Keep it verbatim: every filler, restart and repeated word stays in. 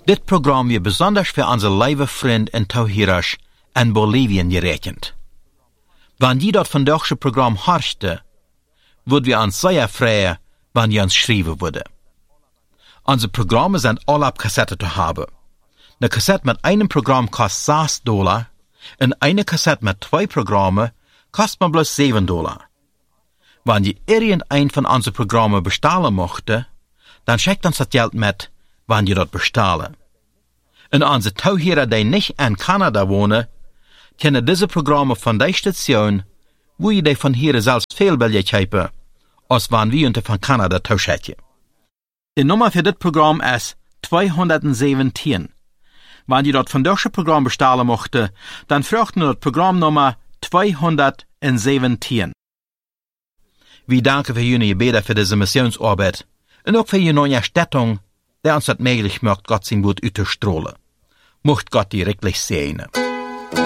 Dit Programm wird besonders für unsere liebe Freund in Tauhirasch in Bolivien gerechnet. Wenn die dort von deutsche Programm horchte, würden wir uns sehr freuen, wenn die uns schreiben würde. Unsere Programme sind alle auf Kassette zu haben. Eine Kassette mit einem Programm kostet sechs Dollar und eine Kassette mit zwei Programmen kostet man bloß sieben Dollar. Wenn ihr irgendein von unseren Programmen bestellen möchte, dann schickt uns das Geld mit, wenn ihr dort bestellen. Und unsere Tauhierer, die nicht in Kanada wohnen, können diese Programme von der Station, wo ihr die von hier selbst viel billiger kaufen, als wenn wir unter von Kanada tauschen. Die Nummer für das Programm ist zweihundertsiebzehn. Wenn ihr dort von deutschen Programm bestellen möchte, dann fragt ihr das Programmnummer zweihundertsiebzehn. Wir danken für Ihre Gebete für diese Missionsarbeit und auch für Ihre neue Stattung, der uns das möglich macht, Gott sein Wort auszustrahlen. Mocht Gott die wirklich segnen.